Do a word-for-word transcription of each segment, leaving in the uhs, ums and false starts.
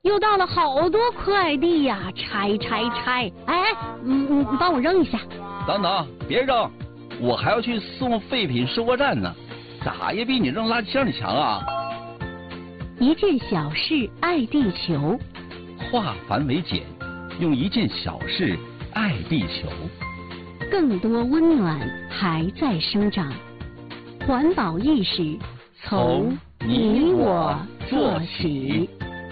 又到了好多快递呀，拆拆拆！哎，嗯嗯，你帮我扔一下。 等等，别扔，我还要去送废品收货站呢，咋也比你扔垃圾箱里强啊！ 一件小事爱地球， 化繁为简，用一件小事爱地球。 更多温暖还在生长，环保意识从你我做起。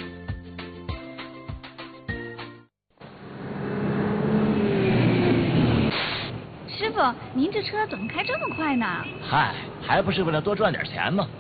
师傅，您这车怎么开这么快呢？ 嗨，还不是为了多赚点钱吗？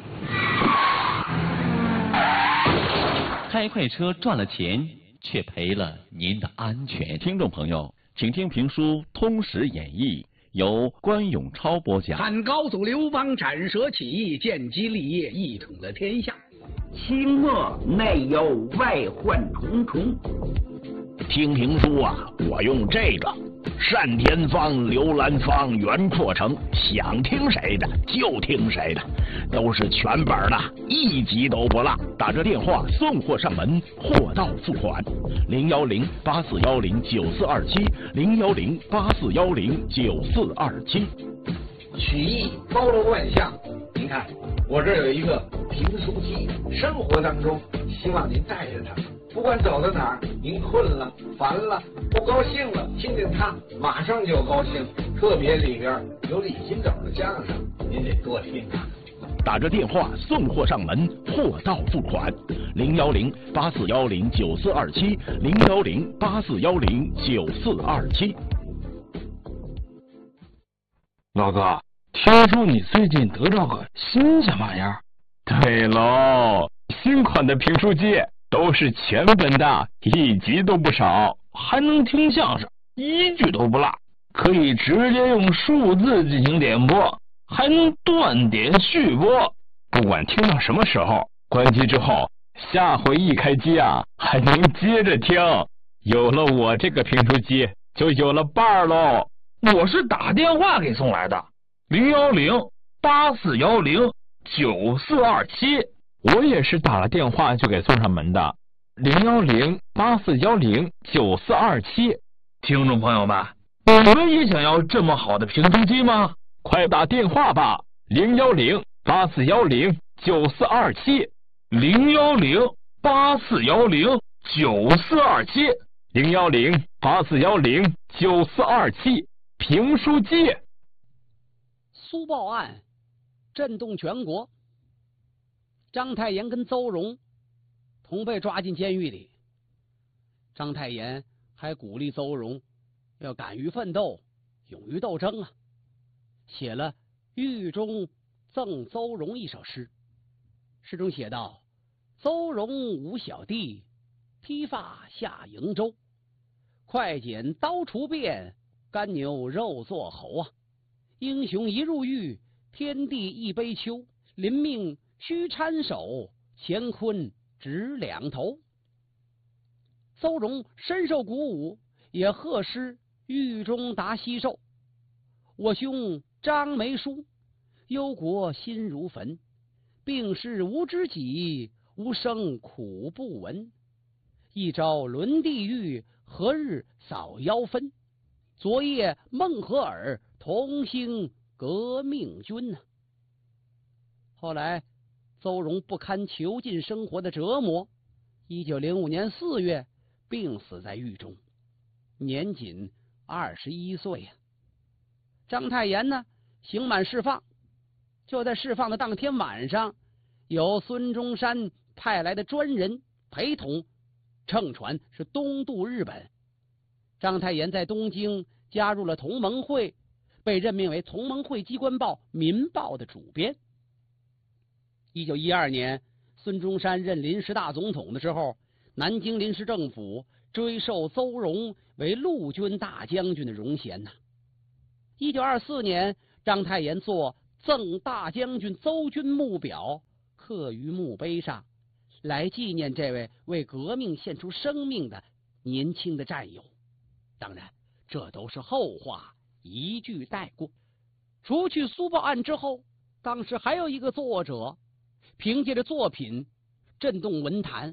开快车赚了钱，却赔了您的安全。 听众朋友，请听评书《通史演义》，由关永超播讲。 汉高祖刘邦斩蛇起义，建基立业，一统了天下。 清末内忧外患重重。 听评书啊，我用这个单田芳、刘兰芳、袁阔成，想听谁的就听谁的，都是全本的，一集都不落。打这电话送货上门，货到付款。零幺零八四幺零九四二七，零幺零八四幺零九四二七。 曲艺包罗万象，您看我这儿有一个评书机，生活当中希望您带着它。不管走到哪儿，您困了、烦了、不高兴了，听听它，马上就高兴。特别里边有李金斗的相声，您得多听啊。 打着电话送货上门，货到付款。零幺零八四幺零九四二七，零幺零八四幺零九四二七。 老哥，听说你最近得到个新什么玩意儿？ 对喽，新款的评书机。都是全本的，一集都不少， 还能听相声，一句都不落，可以直接用数字进行点播，还能断点续播。 不管听到什么时候，关机之后，下回一开机啊，还能接着听。有了我这个评书机，就有了伴儿喽。 我是打电话给送来的，零幺零八四幺零九四二七。 我也是打了电话就给送上门的，零幺零八四幺零九四二七。 听众朋友们，你们也想要这么好的评书机吗？ 快打电话吧，零幺零八四幺零九四二七， 零幺零八四幺零九四二七， 零幺零八四幺零九四二七，评书机。 苏报案震动全国。章太炎跟邹容同被抓进监狱里，章太炎还鼓励邹容要敢于奋斗，勇于斗争啊，写了《狱中赠邹容》一首诗。诗中写道：邹容无小弟，披发下瀛洲，快剪刀除便，干牛肉做侯啊！英雄一入狱，天地一悲秋，临命须搀手，乾坤直两头。邹容深受鼓舞，也贺诗狱中达西寿。我兄张梅书，忧国心如焚，病逝无知己，无声苦不闻。一朝沦地狱，何日扫妖氛？昨夜梦和尔，同兴革命军呢、啊。后来邹容不堪囚禁生活的折磨，一九零五年四月病死在狱中，年仅二十一岁呀、啊。章太炎呢，刑满释放。就在释放的当天晚上，由孙中山派来的专人陪同，乘船是东渡日本。章太炎在东京加入了同盟会，被任命为同盟会机关报《民报》的主编。一九一二年，孙中山任临时大总统的时候，南京临时政府追授邹容为陆军大将军的荣衔呐。一九二四年，章太炎作赠大将军邹军墓表，刻于墓碑上，来纪念这位为革命献出生命的年轻的战友。当然，这都是后话，一句带过。除去苏报案之后，当时还有一个作者凭借着作品震动文坛，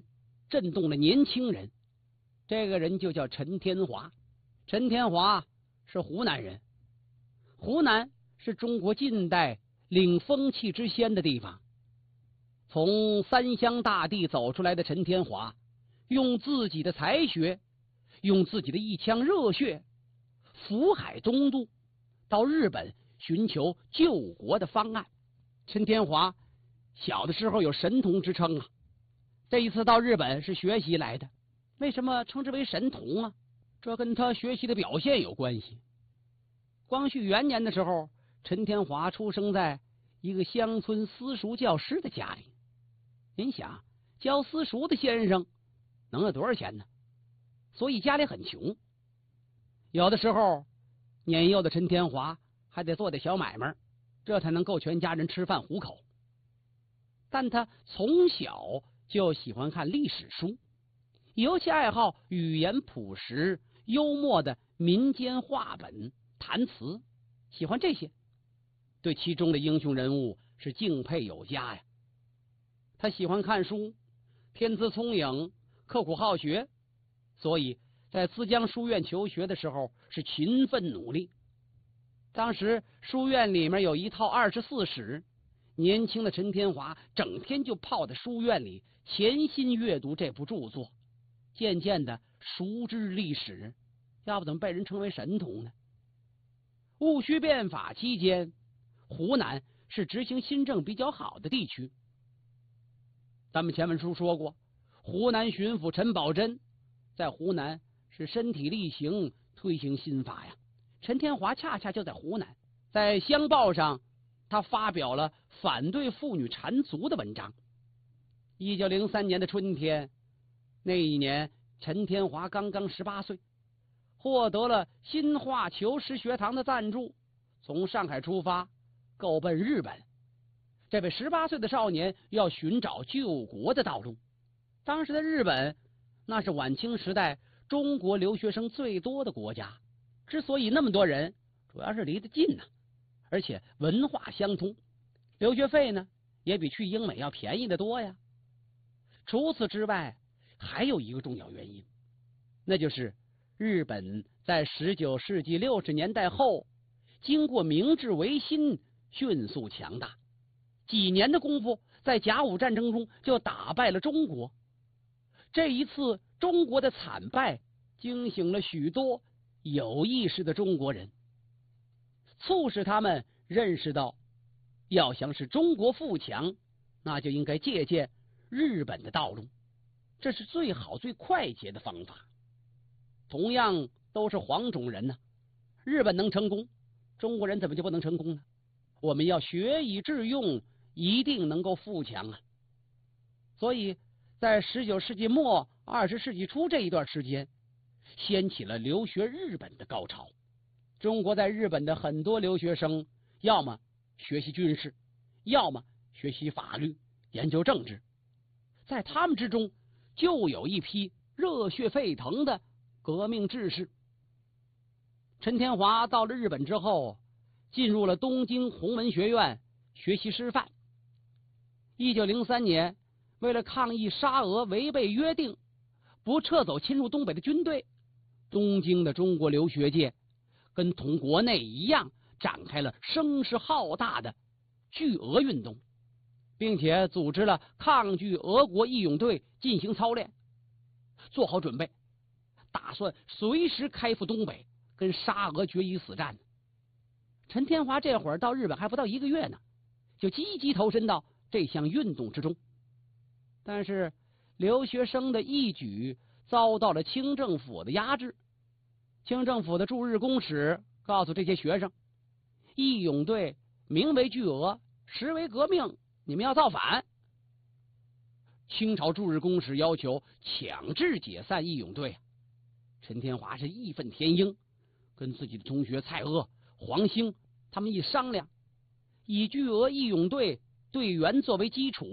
震动了年轻人。这个人就叫陈天华。陈天华是湖南人，湖南是中国近代领风气之先的地方。从三湘大地走出来的陈天华，用自己的才学，用自己的一腔热血，福海东渡，到日本寻求救国的方案。陈天华小的时候有神童之称啊，这一次到日本是学习来的。为什么称之为神童啊？这跟他学习的表现有关系。光绪元年的时候，陈天华出生在一个乡村私塾教师的家里。您想，教私塾的先生能有多少钱呢？所以家里很穷。有的时候，年幼的陈天华还得做点小买卖，这才能够全家人吃饭糊口。但他从小就喜欢看历史书，尤其爱好语言朴实、幽默的民间话本、谈词，喜欢这些，对其中的英雄人物是敬佩有加呀。他喜欢看书，天资聪颖，刻苦好学，所以在资江书院求学的时候是勤奋努力。当时书院里面有一套二十四史，年轻的陈天华整天就泡在书院里潜心阅读这部著作，渐渐的熟知历史，要不怎么被人称为神童呢？戊戌变法期间，湖南是执行新政比较好的地区。咱们前文书说过，湖南巡抚陈宝箴在湖南是身体力行推行新法呀。陈天华恰恰就在湖南，在乡报上他发表了反对妇女缠足的文章。一九零三年的春天，那一年陈天华刚刚十八岁，获得了新华求实学堂的赞助，从上海出发，够奔日本。这位十八岁的少年要寻找救国的道路。当时的日本那是晚清时代中国留学生最多的国家，之所以那么多人，主要是离得近呢、啊，而且文化相通，留学费呢也比去英美要便宜得多呀。除此之外，还有一个重要原因，那就是日本在十九世纪六十年代后，经过明治维新，迅速强大。几年的功夫，在甲午战争中就打败了中国。这一次中国的惨败，惊醒了许多有意识的中国人，促使他们认识到，要想使中国富强，那就应该借鉴日本的道路，这是最好最快捷的方法。同样都是黄种人呢、啊，日本能成功，中国人怎么就不能成功呢？我们要学以致用，一定能够富强啊！所以在十九世纪末二十世纪初这一段时间，掀起了留学日本的高潮。中国在日本的很多留学生，要么学习军事，要么学习法律，研究政治。在他们之中，就有一批热血沸腾的革命志士。陈天华到了日本之后，进入了东京弘文学院学习师范。一九零三年，为了抗议沙俄违背约定，不撤走侵入东北的军队，东京的中国留学界跟同国内一样，展开了声势浩大的拒俄运动，并且组织了抗拒俄国义勇队进行操练，做好准备，打算随时开赴东北，跟沙俄决一死战。陈天华这会儿到日本还不到一个月呢，就积极投身到这项运动之中。但是留学生的义举遭到了清政府的压制。清政府的驻日公使告诉这些学生，义勇队名为拒俄，实为革命，你们要造反。清朝驻日公使要求强制解散义勇队。陈天华是义愤填膺，跟自己的同学蔡锷、黄兴他们一商量，以拒俄义勇队队员作为基础，